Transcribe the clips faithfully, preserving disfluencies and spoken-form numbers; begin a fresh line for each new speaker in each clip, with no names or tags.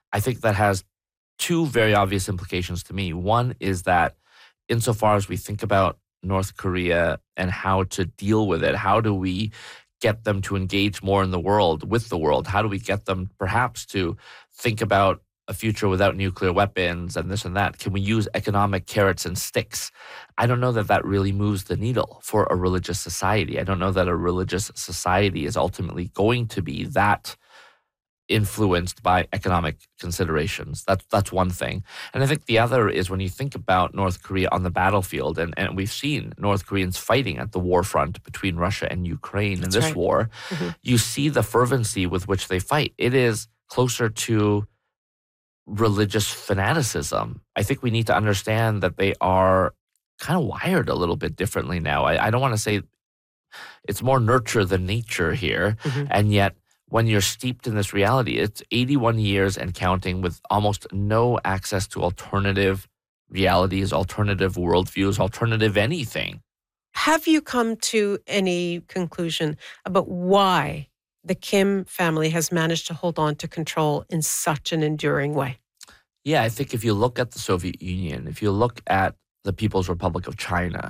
I think that has two very obvious implications to me. One is that insofar as we think about North Korea and how to deal with it, how do we get them to engage more in the world, with the world? How do we get them perhaps to think about a future without nuclear weapons and this and that? Can we use economic carrots and sticks? I don't know that that really moves the needle for a religious society. I don't know that a religious society is ultimately going to be that influenced by economic considerations. That's that's one thing. And I think the other is when you think about North Korea on the battlefield, and, and we've seen North Koreans fighting at the war front between Russia and Ukraine
That's
in this
right.
war,
Mm-hmm.
you see the fervency with which they fight. It is closer to religious fanaticism. I think we need to understand that they are kind of wired a little bit differently now. I, I don't want to say it's more nurture than nature here,
Mm-hmm.
and yet when you're steeped in this reality, it's eighty-one years and counting with almost no access to alternative realities, alternative worldviews, alternative anything.
Have you come to any conclusion about why the Kim family has managed to hold on to control in such an enduring way?
Yeah, I think if you look at the Soviet Union, if you look at the People's Republic of China,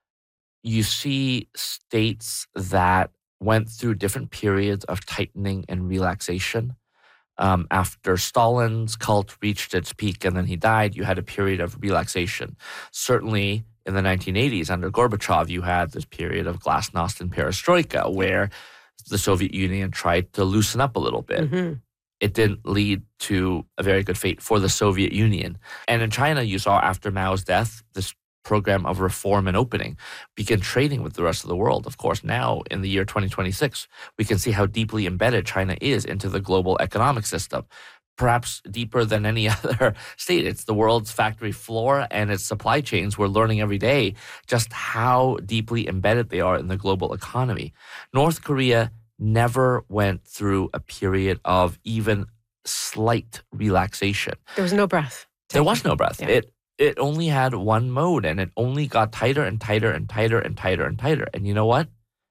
you see states that went through different periods of tightening and relaxation. Um, after Stalin's cult reached its peak and then he died, you had a period of relaxation. Certainly in the nineteen eighties, under Gorbachev, you had this period of glasnost and perestroika where the Soviet Union tried to loosen up a little bit.
Mm-hmm.
It didn't lead to a very good fate for the Soviet Union. And in China, you saw after Mao's death, this program of reform and opening begin trading with the rest of the world. Of course, now in the year twenty twenty-six, we can see how deeply embedded China is into the global economic system, perhaps deeper than any other state. It's the world's factory floor and its supply chains. We're learning every day just how deeply embedded they are in the global economy. North Korea never went through a period of even slight relaxation.
There was no breath.
There was no breath.
Yeah.
It it only had one mode, and it only got tighter and tighter and tighter and tighter and tighter. And you know what?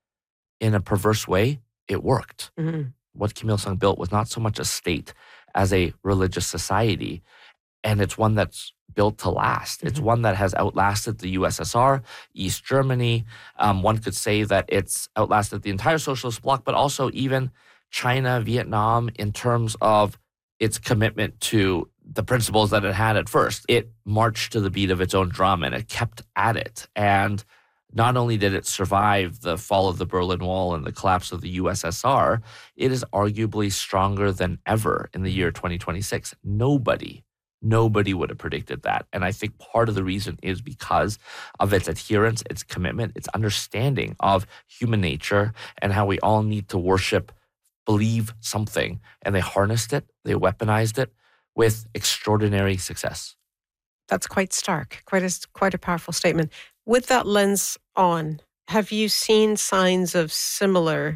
In a perverse way, it worked.
Mm-hmm.
What Kim Il-sung built was not so much a state as a religious society, and it's one that's built to last. It's
Mhm.
one that has outlasted the U S S R, East Germany. Um, one could say that it's outlasted the entire socialist bloc, but also even China, Vietnam, in terms of its commitment to the principles that it had at first. It marched to the beat of its own drum and it kept at it. And not only did it survive the fall of the Berlin Wall and the collapse of the U S S R, it is arguably stronger than ever in the year twenty twenty-six. Nobody, nobody would have predicted that. And I think part of the reason is because of its adherence, its commitment, its understanding of human nature and how we all need to worship, believe something. And they harnessed it, they weaponized it with extraordinary success.
That's quite stark, quite a, quite a powerful statement. With that lens on, have you seen signs of similar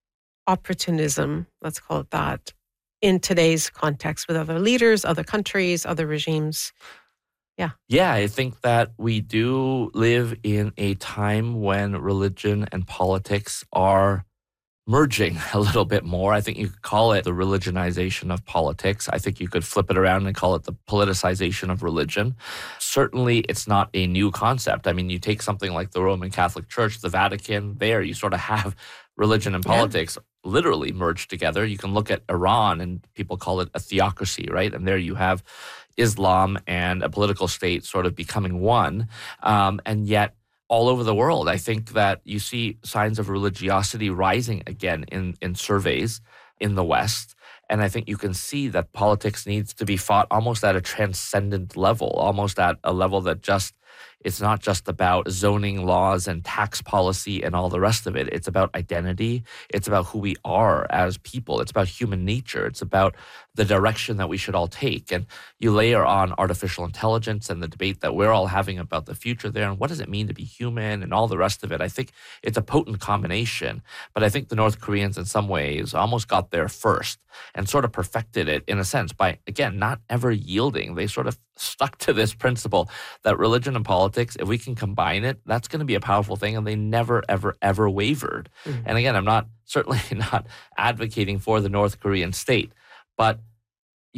opportunism, let's call it that, in today's context with other leaders, other countries, other regimes? Yeah.
Yeah, I think that we do live in a time when religion and politics are merging a little bit more. I think you could call it the religionization of politics. I think you could flip it around and call it the politicization of religion. Certainly, it's not a new concept. I mean, you take something like the Roman Catholic Church, the Vatican, there you sort of have religion and politics yeah. literally merged together. You can look at Iran and people call it a theocracy, right? And there you have Islam and a political state sort of becoming one. Um, and yet, all over the world, I think that you see signs of religiosity rising again in, in surveys in the West. And I think you can see that politics needs to be fought almost at a transcendent level, almost at a level that just, it's not just about zoning laws and tax policy and all the rest of it. It's about identity. It's about who we are as people. It's about human nature. It's about the direction that we should all take. And you layer on artificial intelligence and the debate that we're all having about the future there and what does it mean to be human and all the rest of it. I think it's a potent combination. But I think the North Koreans in some ways almost got there first and sort of perfected it in a sense by, again, not ever yielding. They sort of stuck to this principle that religion and politics, if we can combine it, that's going to be a powerful thing. And they never, ever, ever wavered. Mm-hmm. And again, I'm not certainly not advocating for the North Korean state, but